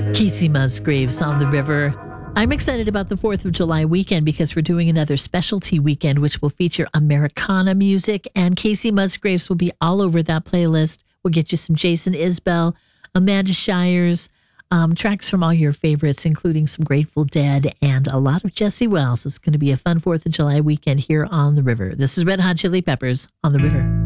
Casey Musgraves on the river. I'm excited about the 4th of July weekend because we're doing another specialty weekend, which will feature Americana music, and Casey Musgraves will be all over that playlist. We'll get you some Jason Isbell, Amanda Shires, tracks from all your favorites, including some Grateful Dead and a lot of Jesse Wells. It's going to be a fun 4th of July weekend here on the river. This is Red Hot Chili Peppers on the river.